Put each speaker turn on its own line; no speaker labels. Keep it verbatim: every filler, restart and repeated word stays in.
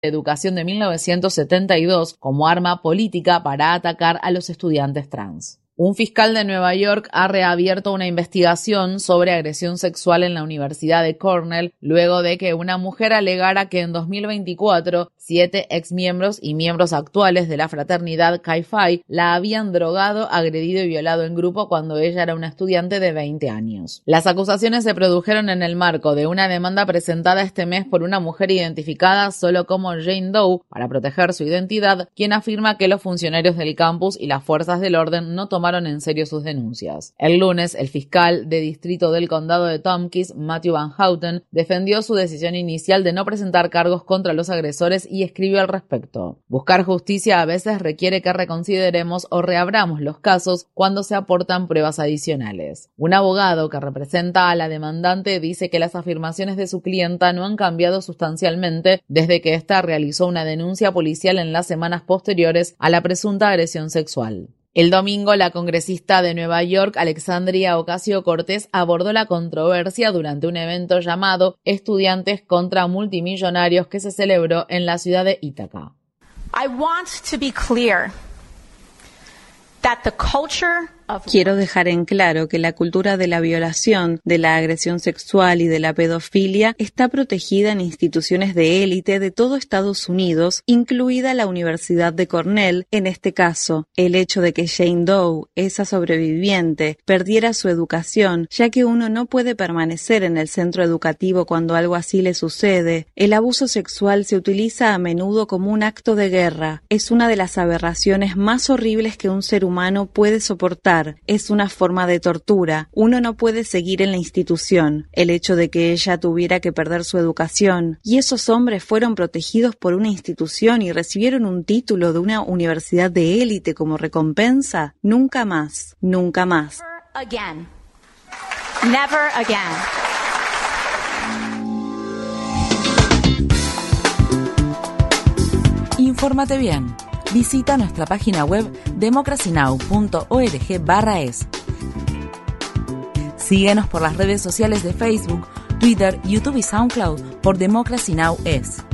de Educación de mil novecientos setenta y dos como arma política para atacar a los estudiantes trans. Un fiscal de Nueva York ha reabierto una investigación sobre agresión sexual en la Universidad de Cornell luego de que una mujer alegara que en dos mil veinticuatro siete exmiembros y miembros actuales de la fraternidad Chi Phi la habían drogado, agredido y violado en grupo cuando ella era una estudiante de veinte años. Las acusaciones se produjeron en el marco de una demanda presentada este mes por una mujer identificada solo como Jane Doe para proteger su identidad, quien afirma que los funcionarios del campus y las fuerzas del orden no tomaron en serio sus denuncias. El lunes, el fiscal de distrito del condado de Tompkins, Matthew Van Houten, defendió su decisión inicial de no presentar cargos contra los agresores y escribió al respecto: buscar justicia a veces requiere que reconsideremos o reabramos los casos cuando se aportan pruebas adicionales. Un abogado que representa a la demandante dice que las afirmaciones de su clienta no han cambiado sustancialmente desde que ésta realizó una denuncia policial en las semanas posteriores a la presunta agresión sexual. El domingo, la congresista de Nueva York, Alexandria Ocasio-Cortez, abordó la controversia durante un evento llamado Estudiantes contra Multimillonarios que se celebró en la ciudad de Ítaca.
I want to be clear that the culture
Quiero dejar en claro que la cultura de la violación, de la agresión sexual y de la pedofilia está protegida en instituciones de élite de todo Estados Unidos, incluida la Universidad de Cornell. En este caso, el hecho de que Jane Doe, esa sobreviviente, perdiera su educación, ya que uno no puede permanecer en el centro educativo cuando algo así le sucede. El abuso sexual se utiliza a menudo como un acto de guerra. Es una de las aberraciones más horribles que un ser humano puede soportar. Es una forma de tortura. Uno no puede seguir en la institución. El hecho de que ella tuviera que perder su educación y esos hombres fueron protegidos por una institución y recibieron un título de una universidad de élite como recompensa, nunca más, nunca más.
Never again. Never again.
Infórmate bien. Visita nuestra página web democracy now punto org barra es. Síguenos por las redes sociales de Facebook, Twitter, YouTube y SoundCloud por Democracy Now! Es.